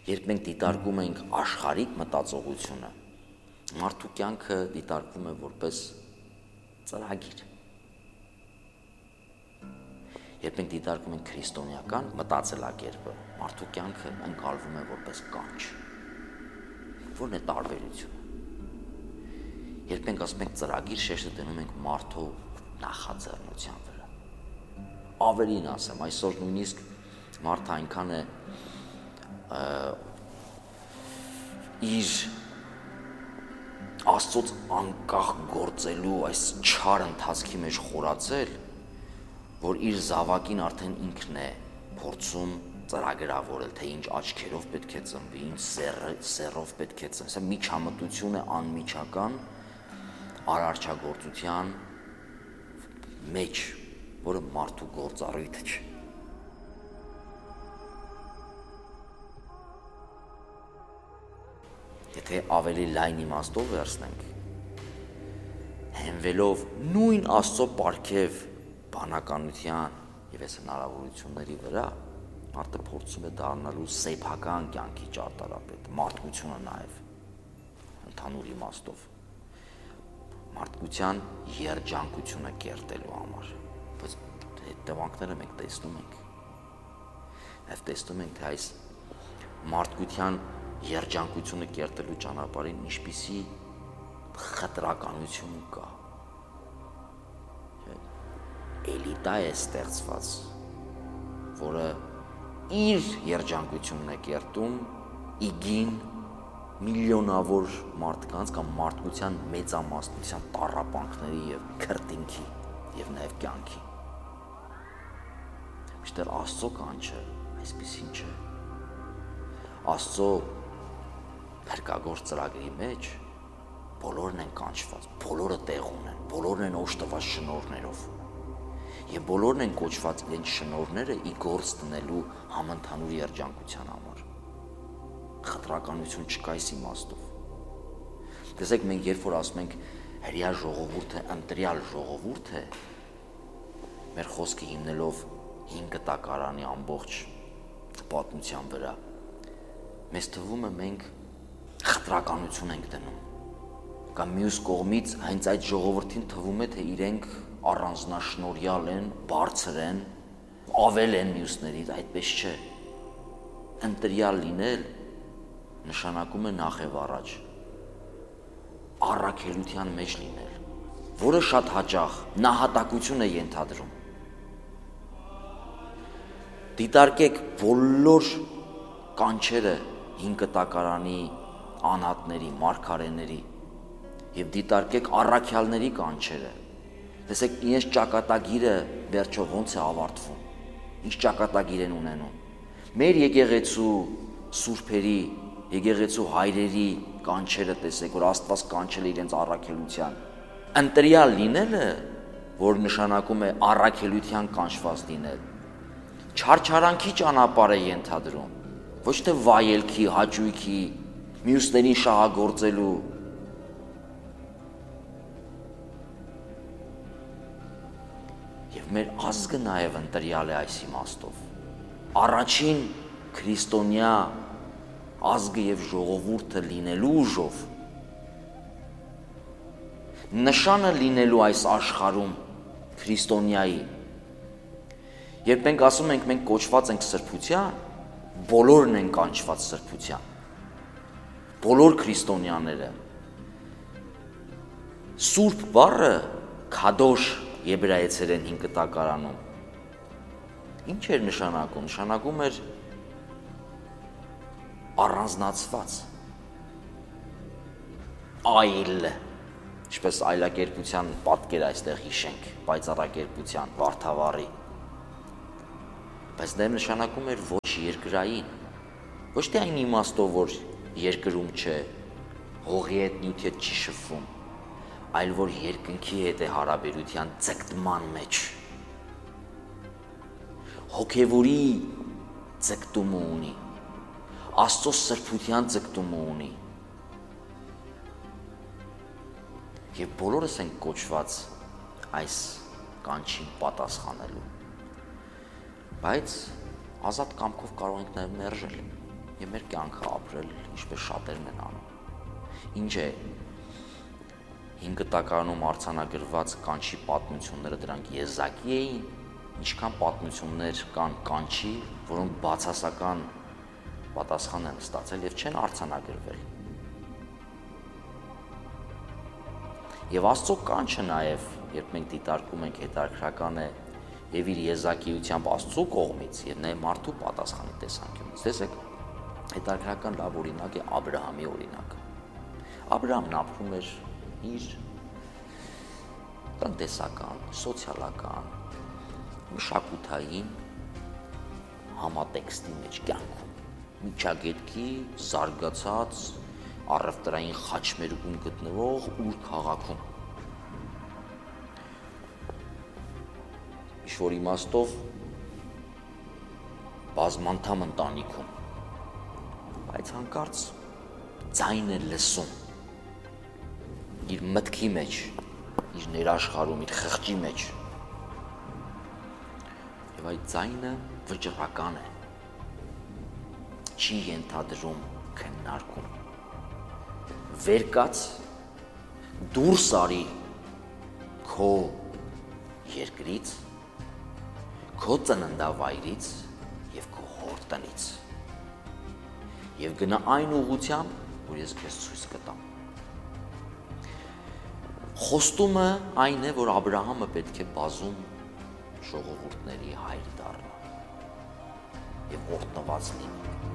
Երբ մենք դիտարկում ենք աշխարհիկ մտածողությունը, մարդու կյանքը դիտարկվում է որպես ծրագիր։ Երբ մենք դիտարկում ենք քրիստոնեական մտածելակերպը, մարդու կյանքը ընկալվում է որպես կանչ։ Որն է տարբերությունը։ Երբ մենք ասում ենք ծրագիր, շեշտը դնում ենք մարդու նախաձեռնության վրա։ Ավելին ասեմ, այսօր նույնիսկ մարդը այնքան է իր Աստծոց անկախ գործելու այս չար ընթացքի մեջ խորացել, որ իր զավակին արդեն ինքն է փորձում ծրագրավորել, թե ինչ աչքերով պետք է ծնվի, ինչ սեռով պետք է ծնվի։ Սա միջամտություն է անմիջական արարչագործության մեջ, որը մարդու գործառույթը չէ։ Եթե ավելի լայն իմաստով վերցնենք, հենվելով նույն Աստծո պարգև բանականության եւ այս հնարավորությունների վրա, մարդը փորձում է դառնալու սեփական կյանքի ճարտարապետ, մարդկությունը նաեւ ընդհանուր իմաստով, մարդկության երջանկությունը կերտելու համար, բայց հետևանքները մենք տեսնում ենք, նաեւ տեսնում ենք, թե այս մարդկության երջանկությունը կերտելու ճանապարհին ինչպիսի խտրականություն կա։ Էլիտա է ստեղծված, որը իր երջանկությունն է կերտում իգին միլիոնավոր մարդկանց կամ մարդկության մեծամասնության տառապանքների եւ քրտինքի եւ նաեւ կյանքի։ Միշտեր Աստծո կանչը այսպեսին չէ։ Աստծո փրկագործ ծրագրի մեջ բոլորն են կանչված, բոլորը տեղ ունեն, բոլորն են օժտված շնորհներով եւ բոլորն են կոչված իրենց շնորհները ի գործ դնելու համընդհանուր երջանկության համար։ Խտրականություն չկա այս իմաստով։ Տեսեք, մենք երբ որ ասում ենք հրեա ժողովուրդը ընտրյալ ժողովուրդ է, մեր խոսքը հիմնելով 5 տակարանի ամբողջ պատմության վրա, մեզ թվում է մենք խտրականություն ենք դնում, կամ մյուս կողմից հենց այդ ժողովրդին թվում է, թե իրենք առանձնաշնորհյալ են, բարձր են, ավել են մյուսներից, այդպես չէ։ Ընտրյալ լինել նշանակում է նախ եւ առաջ առաքելության մեջ լինել, որը շատ հաճախ նահատակություն է ենթադրում։ Դիտարկեք բոլոր կանչերը 5 տակարանի անհատների, մարգարեների եւ դիտարկեք առաքյալների կանչերը։ Տեսեք, իրենց ճակատագիրը վերջով ոնց է ավարտվում, ինչ ճակատագիր են ունենում։ Մեր եկեղեցու սուրբերի, եկեղեցու հայրերի կանչերը տեսեք, որ Աստված կանչել է իրենց առաքելության։ Ընտրյալ լինելը, որ նշանակում է առաքելության կանչված լինել, չարչարանքի ճանապարհ է ենթադրում, ոչ թե վայելքի, հաճույքի, մյուսներին շահագործելու։ Եվ մեր ազգը նաև ընտրյալ է այս իմաստով։ Առաջին քրիստոնյա ազգը եւ ժողովուրդը լինելու ուժով, նշանը լինելու այս աշխարհում քրիստոնյայի, երբ մենք ասում ենք մենք կոչված ենք սրբության, բոլորն են կանչված սրբության, բոլոր քրիստոնյաները։ Սուրբ բառը քադոշ եբրայեցերեն 5 տակարանում ինչ էր նշանակում։ Նշանակում էր առանձնացված, այլ, ինչպես այլակերպության պատկեր այստեղ հիշենք, պայծառակերպության, վարդավառի, բայց դա նշանակում էր ոչ երկրային, ոչ թե այն իմաստով, որ երկրում չէ, հողի հետ նյութի հետ չի շփվում, այլ որ երկնքի հետ է հարաբերության ձգտման մեջ, հոգևորի ձգտումը ունի, Աստծո սրբության ձգտումը ունի, եւ բոլորս ենք կոչված այս կանչին պատասխանելու, բայց ազատ կամքով կարող ենք նաեւ մերժել, եւ մեր կյանքը ապրել, ինչպես շատերն են անում։ Ինչ է 5 տակարանում արձանագրված կանչի պատմությունները, դրանք եզակի էին, ինչքան պատմություններ կան կանչի, որոնք բացասական պատասխան են ստացել եւ չեն արձանագրվել։ Եվ Աստծո կանչը նաեւ, երբ մենք դիտարկում ենք, հետաքրքրական է եւ իր եզակիությամբ Աստծո կողմից եւ նաեւ մարդու պատասխանի տեսանկյունից։ Տեսեք, հետաքրքրական լավ օրինակ է Աբրահամի օրինակը։ Աբրահամն ապրում էր իր տնտեսական, սոցիալական, մշակութային համատեքստի մեջ կյանքում, միջագետքի զարգացած առևտրային խաչմերուկում գտնվող ուր քաղաքում։ Ինչ-որ իմաստով բազմանդամ ընտանիքում, բայց հանկարծ ձայն է լսում իր մտքի մեջ, իր ներաշխարհում, իր խղճի մեջ, եւ այդ ձայնը վճռական է, չի ենթադրում քննարկում, վեր կաց, դուրս արի քո երկրից, քո ծննդավայրից եւ քո հոր տնից եւ գնա այն ուղղությամբ, որ ես քեզ ցույց կտամ։ Խոստումը այն է, որ Աբրահամը պետք է բազում ժողովուրդների հայր դառնա եւ օրհնված լինի։